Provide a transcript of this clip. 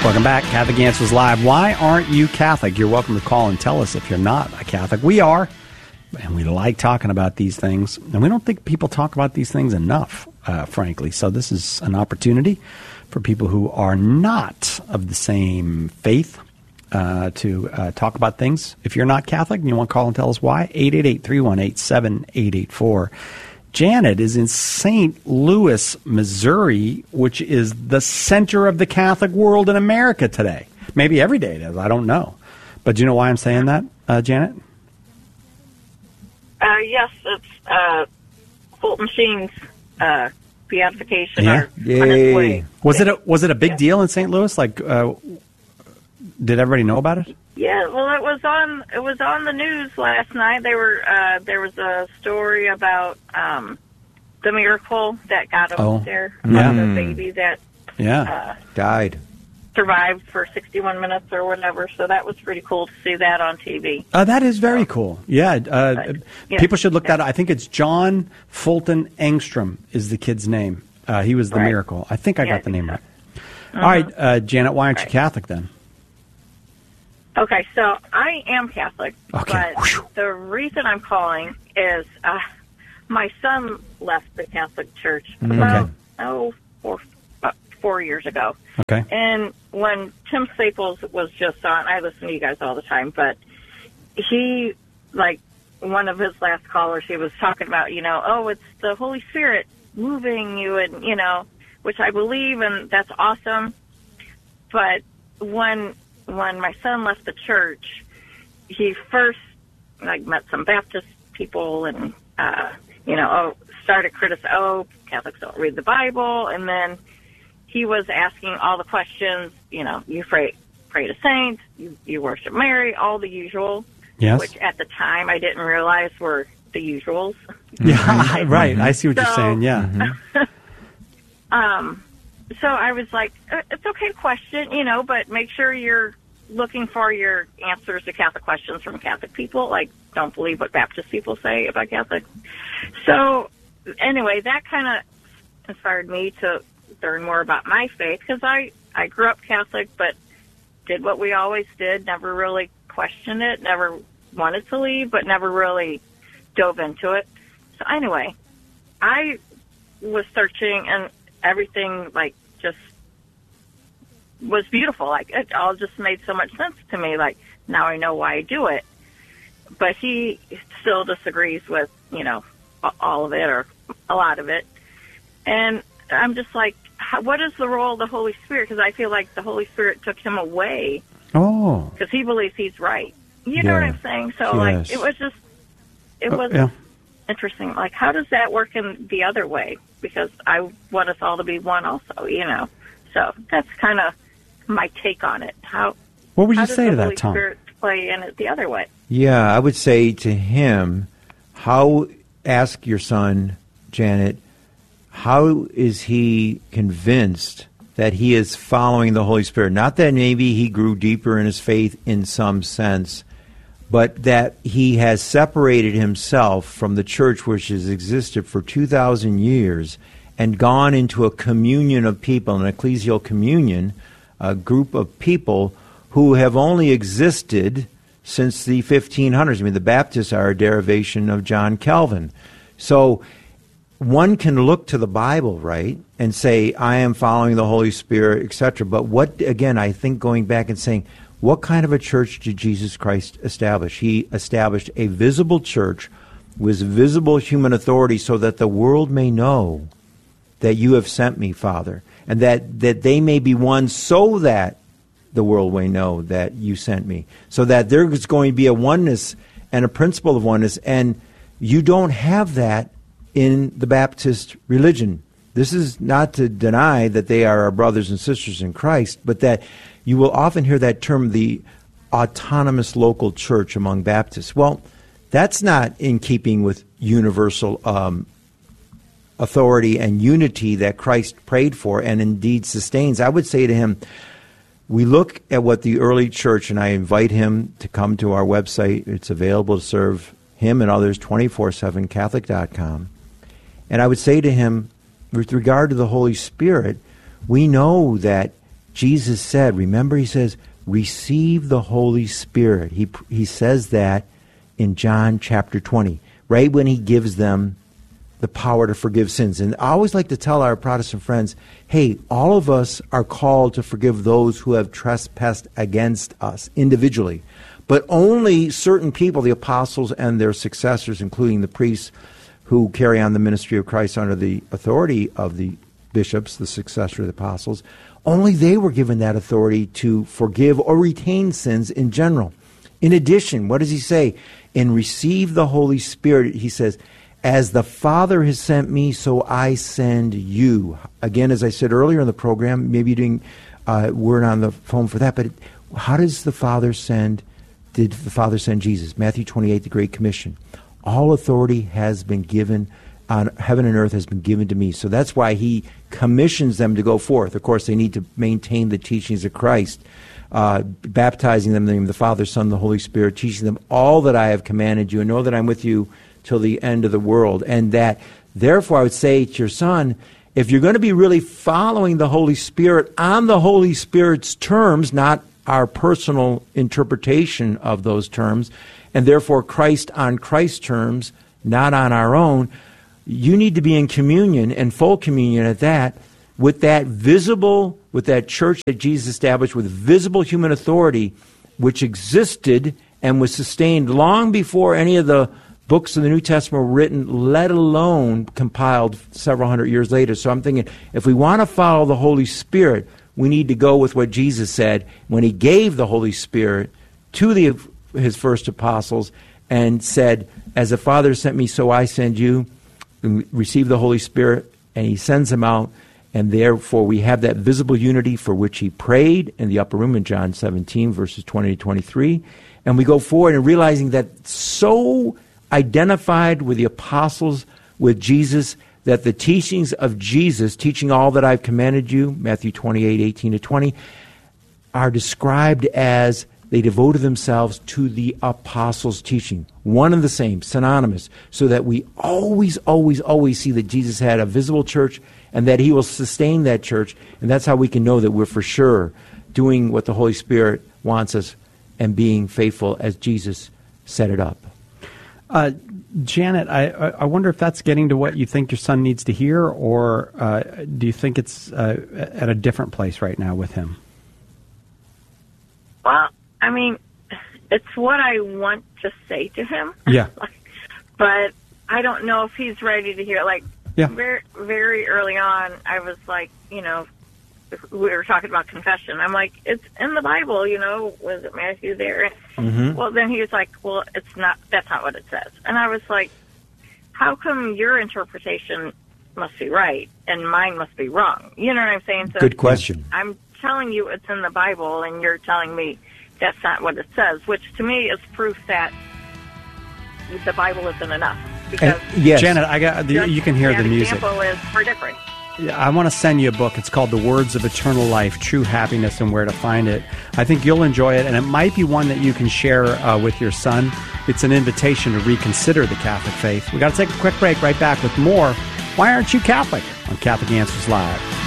Welcome back. Catholic Answers Live. Why aren't you Catholic? You're welcome to call and tell us if you're not a Catholic. We are, and we like talking about these things. And we don't think people talk about these things enough, frankly. So this is an opportunity for people who are not of the same faith to talk about things. If you're not Catholic and you want to call and tell us why, 888-318-7884. Janet is in St. Louis, Missouri, which is the center of the Catholic world in America today. Maybe every day it is. I don't know. But do you know why I'm saying that, Janet? Yes, it's Fulton Sheen's beatification on its way. Was it a big deal in St. Louis? Like, did everybody know about it? Yeah, well, it was on the news last night. There was a story about the miracle that got him there about the baby that died, survived for 61 minutes or whatever. So that was pretty cool to see that on TV. That is very cool. Yeah, people should look that up. I think it's John Fulton Engstrom is the kid's name. He was the miracle. I think I got the name right. All right, Janet, why aren't you Catholic then? Okay, so I am Catholic, but the reason I'm calling is my son left the Catholic Church about 4 years ago. Okay. And when Tim Staples was just on, I listen to you guys all the time, but he, like, one of his last callers, he was talking about, it's the Holy Spirit moving you and, which I believe, and that's awesome. But when my son left the church, he first met some Baptist people and started criticizing, Catholics don't read the Bible, and then he was asking all the questions, you pray to saints, you worship Mary, all the usual, which at the time I didn't realize were the usuals. Yeah, right. I see what you're saying. Yeah. So I was like, it's okay to question, but make sure you're looking for your answers to Catholic questions from Catholic people. Like, don't believe what Baptist people say about Catholics. So anyway, that kind of inspired me to learn more about my faith, because I grew up Catholic, but did what we always did, never really questioned it, never wanted to leave, but never really dove into it. So anyway, I was searching, and everything, just was beautiful. It all just made so much sense to me. Now I know why I do it. But he still disagrees with, all of it or a lot of it. And I'm just like, what is the role of the Holy Spirit? Because I feel like the Holy Spirit took him away. Oh. Because he believes he's right. You know what I'm saying? So, it was interesting. How does that work in the other way? Because I want us all to be one also, So that's kind of my take on it. What would you say to that, Tom? How does the Holy Spirit play in it the other way? Yeah, I would say to him, ask your son, Janet, how is he convinced that he is following the Holy Spirit? Not that maybe he grew deeper in his faith in some sense, but that he has separated himself from the church which has existed for 2,000 years and gone into a communion of people, an ecclesial communion, a group of people who have only existed since the 1500s. The Baptists are a derivation of John Calvin. So one can look to the Bible, right, and say, I am following the Holy Spirit, etc. But I think going back and saying, what kind of a church did Jesus Christ establish? He established a visible church with visible human authority so that the world may know that you have sent me, Father, and that they may be one so that the world may know that you sent me. So that there is going to be a oneness and a principle of oneness, and you don't have that in the Baptist religion. This is not to deny that they are our brothers and sisters in Christ, but that you will often hear that term, the autonomous local church among Baptists. Well, that's not in keeping with universal authority and unity that Christ prayed for and indeed sustains. I would say to him, we look at what the early church, and I invite him to come to our website. It's available to serve him and others 24/7, Catholic.com. And I would say to him, with regard to the Holy Spirit, we know that Jesus said, remember, he says, receive the Holy Spirit. He says that in John chapter 20, right when he gives them the power to forgive sins. And I always like to tell our Protestant friends, hey, all of us are called to forgive those who have trespassed against us individually. But only certain people, the apostles and their successors, including the priests who carry on the ministry of Christ under the authority of the bishops, the successor of the apostles, only they were given that authority to forgive or retain sins in general. In addition, what does he say? And receive the Holy Spirit, he says, as the Father has sent me, so I send you. Again, as I said earlier in the program, maybe you weren't on the phone for that, but how does the Father send, did the Father send Jesus? Matthew 28, the Great Commission. All authority has been given on heaven and earth has been given to me. So that's why he commissions them to go forth. Of course, they need to maintain the teachings of Christ, baptizing them in the name of the Father, Son, and the Holy Spirit, teaching them all that I have commanded you, and know that I'm with you till the end of the world. And that, therefore, I would say to your son, if you're going to be really following the Holy Spirit on the Holy Spirit's terms, not our personal interpretation of those terms, and therefore Christ on Christ's terms, not on our own, you need to be in communion, and full communion at that, with that visible, with that church that Jesus established with visible human authority, which existed and was sustained long before any of the books of the New Testament were written, let alone compiled several hundred years later. So I'm thinking, if we want to follow the Holy Spirit, we need to go with what Jesus said when he gave the Holy Spirit to his first apostles and said, as the Father sent me, so I send you. Receive the Holy Spirit, and he sends them out, and therefore we have that visible unity for which he prayed in the upper room in John 17, verses 20 to 23. And we go forward and realizing that so identified with the apostles, with Jesus, that the teachings of Jesus, teaching all that I've commanded you, Matthew 28, 18 to 20, are described as they devoted themselves to the apostles' teaching. One and the same, synonymous, so that we always, always, always see that Jesus had a visible church and that he will sustain that church. And that's how we can know that we're for sure doing what the Holy Spirit wants us and being faithful as Jesus set it up. Janet, I wonder if that's getting to what you think your son needs to hear, or do you think it's at a different place right now with him? Well, I mean, it's what I want to say to him. Yeah. But I don't know if he's ready to hear. Very, very early on, I was like, we were talking about confession. I'm like, it's in the Bible, was it Matthew there? Mm-hmm. Well, then he was like, well, it's not, that's not what it says. And I was like, how come your interpretation must be right and mine must be wrong? You know what I'm saying? So good question. I'm telling you it's in the Bible, and you're telling me that's not what it says, which to me is proof that the Bible isn't enough. Because yes. Janet, you can hear the music. Example is for different. I want to send you a book. It's called The Words of Eternal Life, True Happiness and Where to Find It. I think you'll enjoy it, and it might be one that you can share with your son. It's an invitation to reconsider the Catholic faith. We've got to take a quick break. Right back with more Why Aren't You Catholic? On Catholic Answers Live.